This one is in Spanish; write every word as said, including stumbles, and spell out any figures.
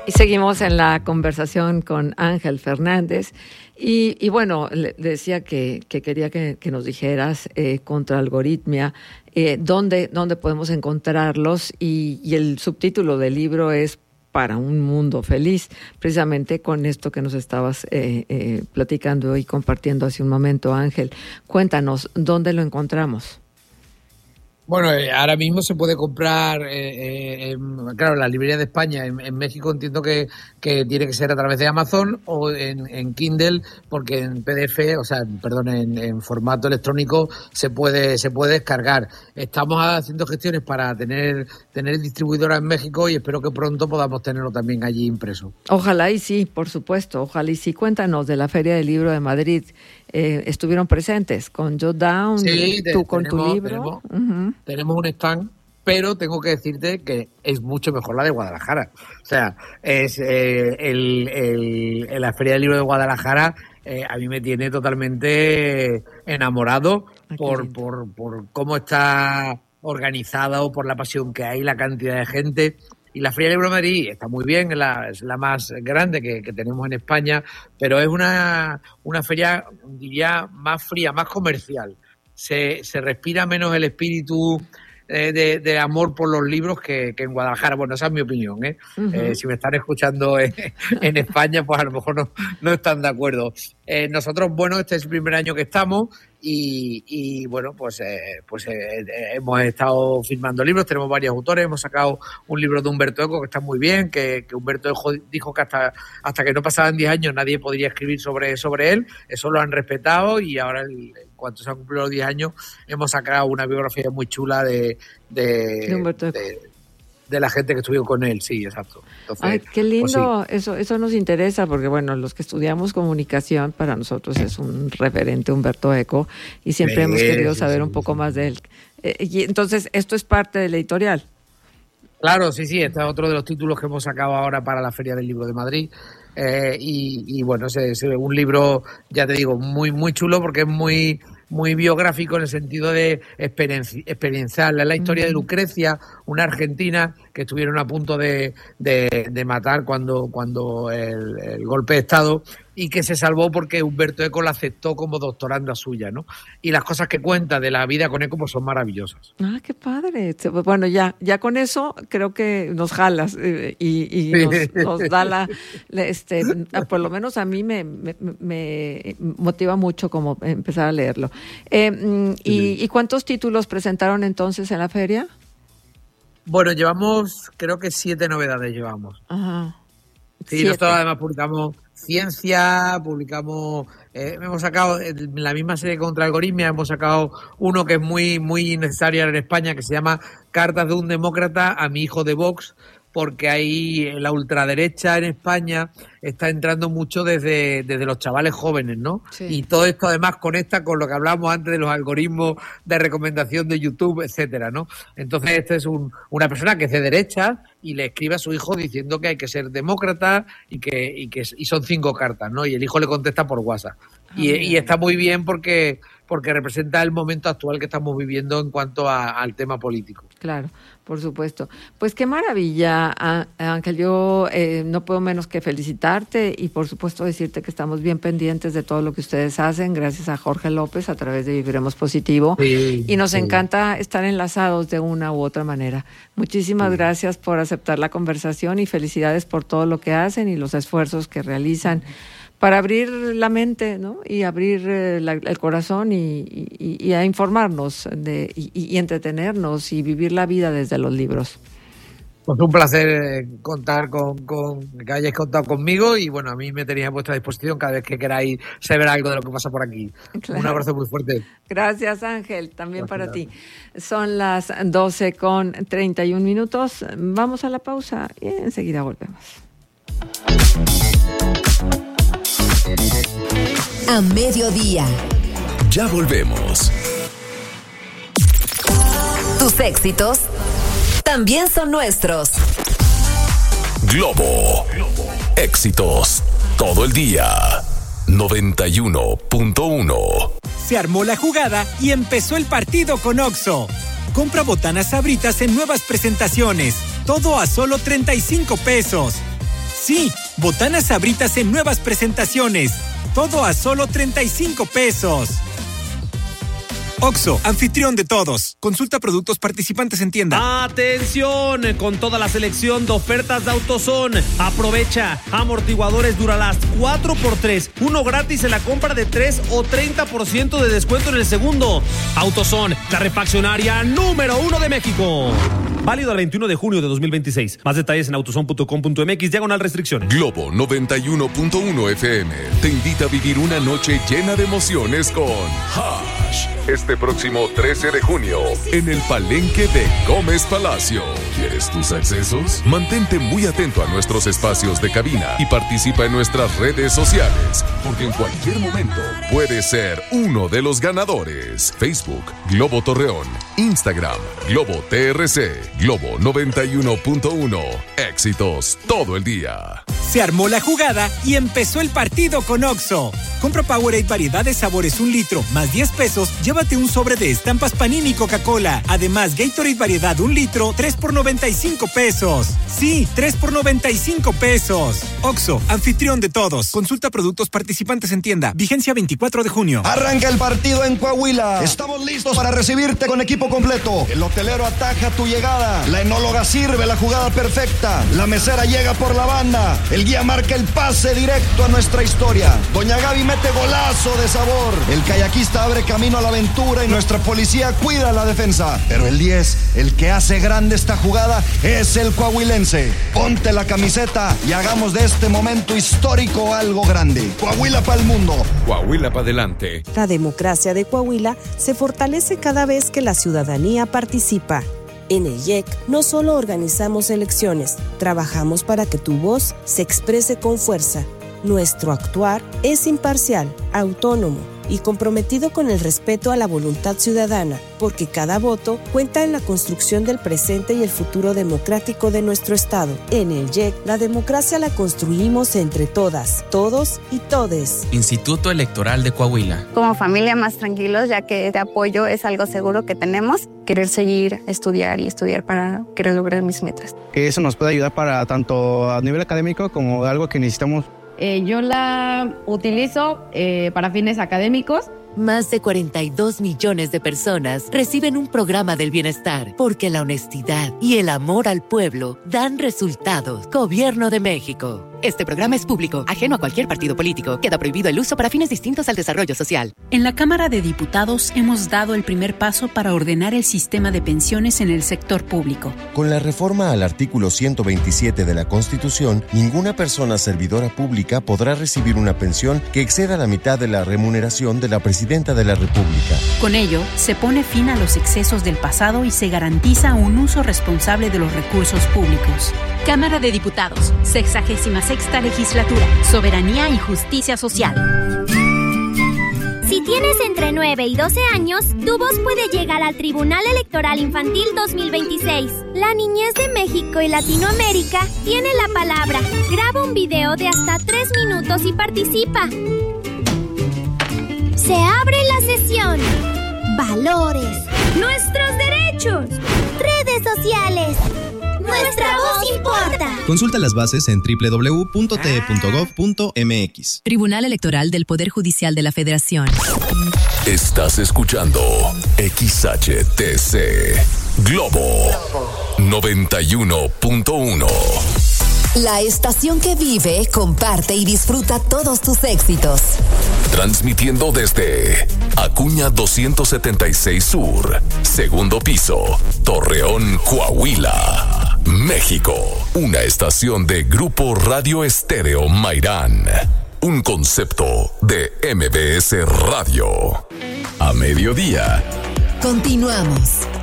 Y seguimos en la conversación con Ángel Fernández. Y, y bueno, le decía que, que quería que, que nos dijeras eh, contra Algoritmia, eh, dónde, dónde podemos encontrarlos. Y, y el subtítulo del libro es Para un mundo feliz, precisamente con esto que nos estabas eh, eh, platicando y compartiendo hace un momento, Ángel. Cuéntanos, ¿dónde lo encontramos? Bueno, eh, ahora mismo se puede comprar, eh, eh, en, claro, en la librería de España. En, en México entiendo que, que tiene que ser a través de Amazon o en, en Kindle, porque en P D F, o sea, perdón, en, en formato electrónico se puede se puede descargar. Estamos haciendo gestiones para tener tener distribuidora en México y espero que pronto podamos tenerlo también allí impreso. Ojalá y sí, por supuesto, ojalá y sí. Cuéntanos de la Feria del Libro de Madrid. Eh, estuvieron presentes con Joe Down, sí, tú con tenemos, tu libro. Tenemos, uh-huh. tenemos un stand, pero tengo que decirte que es mucho mejor la de Guadalajara. O sea, es eh, el, el, el, la Feria del Libro de Guadalajara eh, a mí me tiene totalmente enamorado Ay, por, por, por cómo está organizada o por la pasión que hay, la cantidad de gente. Y la Feria del Libro de Madrid está muy bien, es la, es la más grande que, que tenemos en España, pero es una, una feria, diría, más fría, más comercial. Se, se respira menos el espíritu eh, de, de amor por los libros que, que en Guadalajara. Bueno, esa es mi opinión, ¿eh? Uh-huh. Eh, si me están escuchando en, en España, pues a lo mejor no, no están de acuerdo. Eh, nosotros, bueno, este es el primer año que estamos y, y bueno, pues, eh, pues eh, hemos estado firmando libros, tenemos varios autores, hemos sacado un libro de Humberto Eco que está muy bien, que, que Humberto Eco dijo que hasta, hasta que no pasaban diez años nadie podría escribir sobre, sobre él, eso lo han respetado y ahora el, en cuanto se han cumplido los diez años hemos sacado una biografía muy chula de, de, de Humberto Eco. De, de la gente que estuvo con él, sí, exacto. Entonces, ay, qué lindo, pues sí. eso eso nos interesa, porque bueno, los que estudiamos comunicación, para nosotros es un referente Humberto Eco, y siempre sí, hemos querido saber sí, un poco sí. más de él. Eh, y entonces, ¿esto es parte de la editorial? Claro, sí, sí, este es otro de los títulos que hemos sacado ahora para la Feria del Libro de Madrid. Eh, y, y bueno, es, es un libro, ya te digo, muy muy chulo porque es muy muy biográfico en el sentido de experiencia, experiencial. Es la historia de Lucrecia, una argentina que estuvieron a punto de, de, de matar cuando, cuando el, el golpe de Estado y que se salvó porque Humberto Eco la aceptó como doctoranda suya, ¿no? Y las cosas que cuenta de la vida con Eco pues son maravillosas. Ah, qué padre. Bueno, ya ya con eso creo que nos jalas eh, y, y nos, nos da la, la este por lo menos a mí me, me, me motiva mucho como empezar a leerlo. Eh, y, ¿Y cuántos títulos presentaron entonces en la feria? Bueno, llevamos, creo que siete novedades llevamos. Ajá. Sí, siete. Nosotros además publicamos ciencia, publicamos, eh, hemos sacado en la misma serie contra Algoritmia, hemos sacado uno que es muy, muy necesario en España, que se llama Cartas de un demócrata a mi hijo de Vox, porque ahí la ultraderecha en España está entrando mucho desde, desde los chavales jóvenes, ¿no? Sí. Y todo esto además conecta con lo que hablábamos antes de los algoritmos de recomendación de YouTube, etcétera, ¿no? Entonces este es un, una persona que es de derecha y le escribe a su hijo diciendo que hay que ser demócrata y que, y que y son cinco cartas, ¿no? Y el hijo le contesta por WhatsApp. Ah, y, y está muy bien porque porque representa el momento actual que estamos viviendo en cuanto a, al tema político. Claro, por supuesto. Pues qué maravilla, Ángel. Yo eh, no puedo menos que felicitarte y por supuesto decirte que estamos bien pendientes de todo lo que ustedes hacen, gracias a Jorge López a través de Viviremos Positivo. Sí, y nos sí. encanta estar enlazados de una u otra manera. Muchísimas sí. gracias por aceptar la conversación y felicidades por todo lo que hacen y los esfuerzos que realizan para abrir la mente, ¿no? Y abrir eh, la, el corazón y, y, y a informarnos de, y, y entretenernos y vivir la vida desde los libros. Pues un placer contar con, con que hayáis contado conmigo y bueno, a mí me tenéis a vuestra disposición cada vez que queráis saber algo de lo que pasa por aquí. Claro. Un abrazo muy fuerte. Gracias, Ángel, también gracias. Para ti. Son las doce con treinta y un minutos. Vamos a la pausa y enseguida volvemos. A mediodía. Ya volvemos. Tus éxitos también son nuestros. Globo. Éxitos todo el día. noventa y uno punto uno. Se armó la jugada y empezó el partido con Oxxo. Compra botanas Sabritas en nuevas presentaciones. Todo a solo treinta y cinco pesos. Sí, botanas Sabritas en nuevas presentaciones. Todo a solo treinta y cinco pesos. Oxxo, anfitrión de todos. Consulta productos participantes en tienda. ¡Atención! Con toda la selección de ofertas de AutoZone. Aprovecha. Amortiguadores Duralast cuatro por tres. Uno gratis en la compra de tres o treinta por ciento de descuento en el segundo. AutoZone, la refaccionaria número uno de México. Válido al veintiuno de junio de dos mil veintiséis. Más detalles en autozone punto com punto m x, diagonal restricciones. Globo noventa y uno punto uno F M te invita a vivir una noche llena de emociones con Hash. Este próximo trece de junio, en el Palenque de Gómez Palacio. ¿Quieres tus accesos? Mantente muy atento a nuestros espacios de cabina y participa en nuestras redes sociales, porque en cualquier momento puedes ser uno de los ganadores. Facebook, Globo Torreón. Instagram, Globo T R C. Globo noventa y uno punto uno. Éxitos todo el día. Se armó la jugada y empezó el partido con Oxxo. Compra Powerade variedad de sabores un litro más diez pesos, llévate un sobre de estampas Panini y Coca-Cola. Además, Gatorade variedad un litro, tres por noventa y cinco pesos. Sí, tres por noventa y cinco pesos. Oxxo, anfitrión de todos. Consulta productos participantes en tienda. Vigencia veinticuatro de junio. Arranca el partido en Coahuila. Estamos listos para recibirte con equipo completo. El hotelero ataja tu llegada. La enóloga sirve la jugada perfecta. La mesera llega por la banda. El guía marca el pase directo a nuestra historia. Doña Gaby mete golazo de sabor. El kayakista abre camino a la aventura y nuestra policía cuida la defensa. Pero el diez, el que hace grande esta jugada, es el coahuilense. Ponte la camiseta y hagamos de este momento histórico algo grande. Coahuila para el mundo. Coahuila para adelante. La democracia de Coahuila se fortalece cada vez que la ciudadanía participa. En el I E C no solo organizamos elecciones, trabajamos para que tu voz se exprese con fuerza. Nuestro actuar es imparcial, autónomo y comprometido con el respeto a la voluntad ciudadana, porque cada voto cuenta en la construcción del presente y el futuro democrático de nuestro Estado. En el I E C, la democracia la construimos entre todas, todos y todes. Instituto Electoral de Coahuila. Como familia más tranquilos, ya que este apoyo es algo seguro que tenemos. Querer seguir, estudiar y estudiar para querer lograr mis metas. Eso nos puede ayudar para tanto a nivel académico como algo que necesitamos. Eh, yo la utilizo eh, para fines académicos. Más de cuarenta y dos millones de personas reciben un programa del bienestar porque la honestidad y el amor al pueblo dan resultados. Gobierno de México. Este programa es público, ajeno a cualquier partido político. Queda prohibido el uso para fines distintos al desarrollo social. En la Cámara de Diputados hemos dado el primer paso para ordenar el sistema de pensiones en el sector público. Con la reforma al artículo ciento veintisiete de la Constitución, ninguna persona servidora pública podrá recibir una pensión que exceda la mitad de la remuneración de la Presidenta de la República. Con ello, se pone fin a los excesos del pasado y se garantiza un uso responsable de los recursos públicos. Cámara de Diputados, sexagésima sexta legislatura, soberanía y justicia social. Si tienes entre nueve y doce años, tu voz puede llegar al Tribunal Electoral Infantil dos mil veintiséis. La niñez de México y Latinoamérica tiene la palabra. Graba un video de hasta tres minutos y participa. Se abre la sesión. Valores. Nuestros derechos. Redes sociales. Nuestra voz importa. Consulta las bases en doble u doble u doble u punto t e punto gov punto m x. Tribunal Electoral del Poder Judicial de la Federación. Estás escuchando X H T C Globo noventa y uno punto uno. La estación que vive, comparte y disfruta todos tus éxitos. Transmitiendo desde Acuña doscientos setenta y seis Sur, segundo piso, Torreón, Coahuila, México. Una estación de Grupo Radio Estéreo Mairán. Un concepto de M B S Radio. A mediodía. Continuamos.